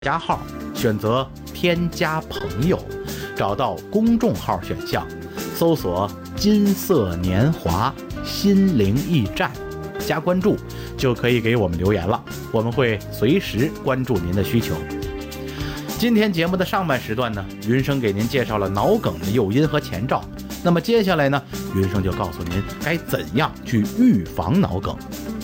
加号，选择添加朋友，找到公众号选项，搜索金色年华心灵驿站，加关注就可以给我们留言了，我们会随时关注您的需求。今天节目的上半时段呢，云生给您介绍了脑梗的诱因和前兆，那么接下来呢，云生就告诉您该怎样去预防脑梗。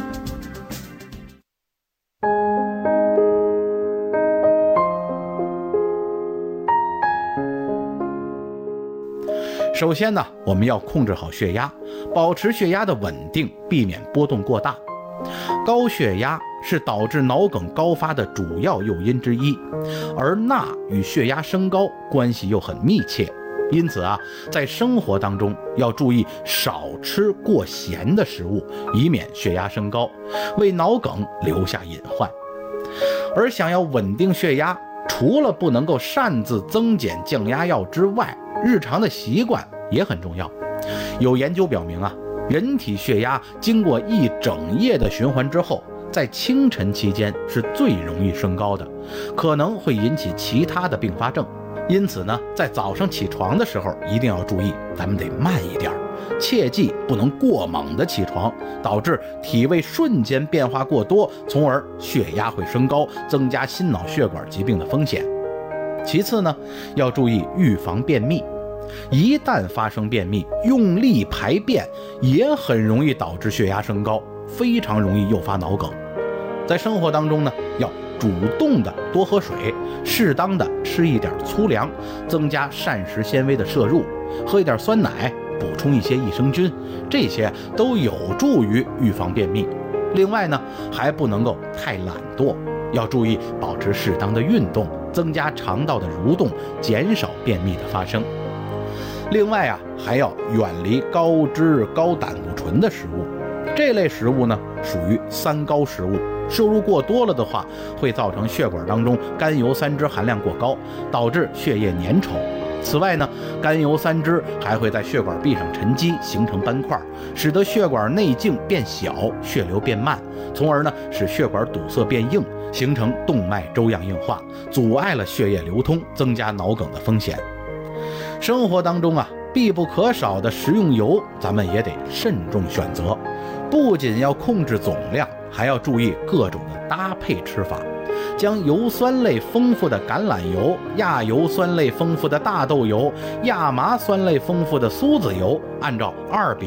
首先呢，我们要控制好血压，保持血压的稳定，避免波动过大。高血压是导致脑梗高发的主要诱因之一，而钠与血压升高关系又很密切，因此啊，在生活当中要注意少吃过咸的食物，以免血压升高，为脑梗留下隐患。而想要稳定血压，除了不能够擅自增减降压药之外，日常的习惯也很重要。有研究表明啊，人体血压经过一整夜的循环之后，在清晨期间是最容易升高的，可能会引起其他的并发症。因此呢，在早上起床的时候一定要注意，咱们得慢一点，切记不能过猛的起床，导致体位瞬间变化过多，从而血压会升高，增加心脑血管疾病的风险。其次呢，要注意预防便秘，一旦发生便秘，用力排便也很容易导致血压升高，非常容易诱发脑梗。在生活当中呢，要主动的多喝水，适当的吃一点粗粮，增加膳食纤维的摄入，喝一点酸奶，补充一些益生菌，这些都有助于预防便秘。另外呢，还不能够太懒惰，要注意保持适当的运动，增加肠道的蠕动，减少便秘的发生。另外啊，还要远离高脂高胆固醇的食物，这类食物呢属于三高食物，摄入过多了的话，会造成血管当中甘油三酯含量过高，导致血液粘稠。此外呢，甘油三酯还会在血管壁上沉积，形成斑块，使得血管内径变小，血流变慢，从而呢使血管堵塞变硬，形成动脉粥样硬化，阻碍了血液流通，增加脑梗的风险。生活当中啊，必不可少的食用油，咱们也得慎重选择，不仅要控制总量，还要注意各种的搭配吃法，将油酸类丰富的橄榄油、亚油酸类丰富的大豆油、亚麻酸类丰富的苏子油，按照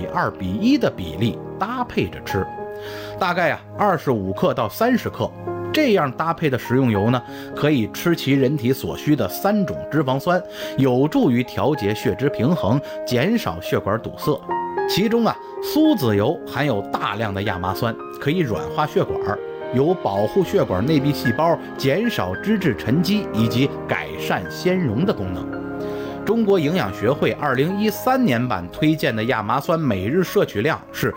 2:2:1的比例搭配着吃，大概25克到30克。这样搭配的食用油呢，可以吃其人体所需的3种脂肪酸，有助于调节血脂平衡，减少血管堵塞。其中苏子油含有大量的亚麻酸，可以软化血管，有保护血管内壁细胞、减少脂质沉积以及改善纤溶的功能。中国营养学会2013年版推荐的亚麻酸每日摄取量是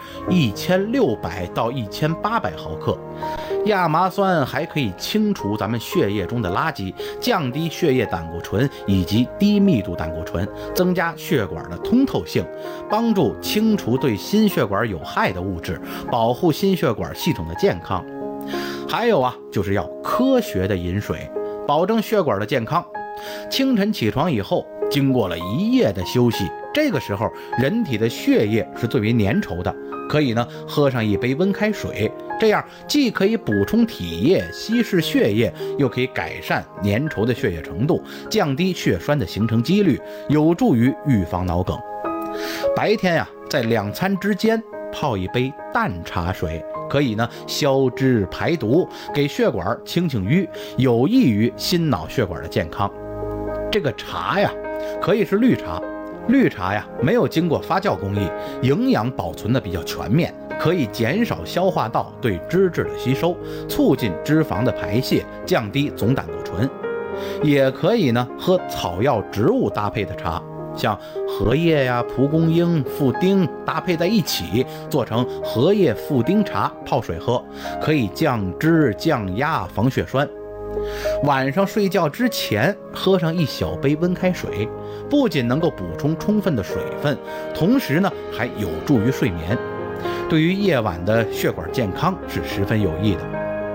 1600到1800毫克。亚麻酸还可以清除咱们血液中的垃圾，降低血液胆固醇以及低密度胆固醇，增加血管的通透性，帮助清除对心血管有害的物质，保护心血管系统的健康。还有就是要科学的饮水，保证血管的健康。清晨起床以后，经过了一夜的休息，这个时候人体的血液是最为粘稠的，可以呢喝上一杯温开水，这样既可以补充体液、稀释血液，又可以改善粘稠的血液程度，降低血栓的形成几率，有助于预防脑梗。白天在2餐之间泡一杯淡茶水，可以呢消脂排毒，给血管清清淤，有益于心脑血管的健康。这个茶可以是绿茶，绿茶没有经过发酵工艺，营养保存的比较全面，可以减少消化道对脂质的吸收，促进脂肪的排泄，降低总胆固醇。也可以呢喝草药植物搭配的茶，像荷叶蒲公英、富丁搭配在一起，做成荷叶富丁茶泡水喝，可以降脂降压，防血栓。晚上睡觉之前喝上1小杯温开水，不仅能够补充充分的水分，同时呢还有助于睡眠，对于夜晚的血管健康是十分有益的。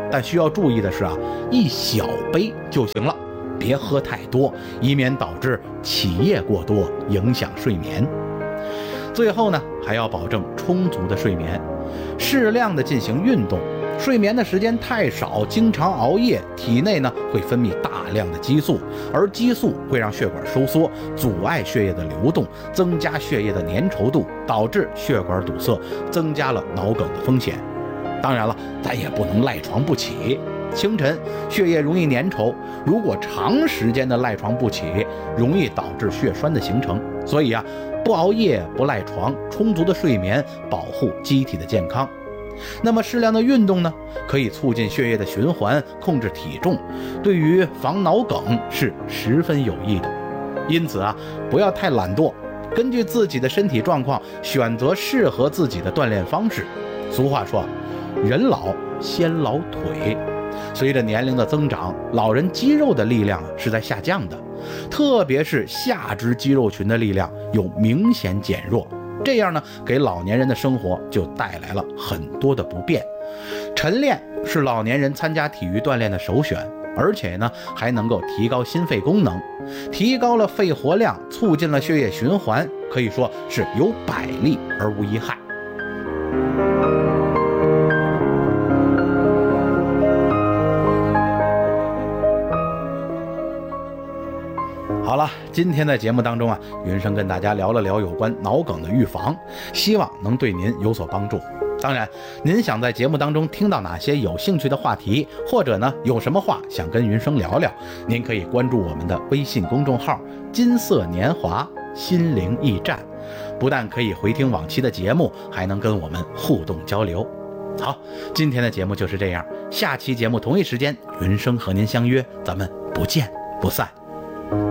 但需要注意的是啊，一小杯就行了，别喝太多，以免导致起夜过多，影响睡眠。最后呢，还要保证充足的睡眠，适量的进行运动。睡眠的时间太少，经常熬夜，体内呢会分泌大量的激素，而激素会让血管收缩，阻碍血液的流动，增加血液的粘稠度，导致血管堵塞，增加了脑梗的风险。当然了，咱也不能赖床不起。清晨血液容易粘稠，如果长时间的赖床不起，容易导致血栓的形成。所以啊，不熬夜，不赖床，充足的睡眠，保护机体的健康。那么适量的运动呢，可以促进血液的循环，控制体重，对于防脑梗是十分有益的。因此啊，不要太懒惰，根据自己的身体状况选择适合自己的锻炼方式。俗话说，人老先老腿，随着年龄的增长，老人肌肉的力量是在下降的，特别是下肢肌肉群的力量有明显减弱。这样呢，给老年人的生活就带来了很多的不便。晨练是老年人参加体育锻炼的首选，而且呢，还能够提高心肺功能，提高了肺活量，促进了血液循环，可以说是有百利而无一害。好了，今天的节目当中啊，云生跟大家聊了聊有关脑梗的预防，希望能对您有所帮助。当然，您想在节目当中听到哪些有兴趣的话题，或者呢有什么话想跟云生聊聊，您可以关注我们的微信公众号金色年华心灵驿站，不但可以回听往期的节目，还能跟我们互动交流。好，今天的节目就是这样，下期节目同一时间，云生和您相约，咱们不见不散。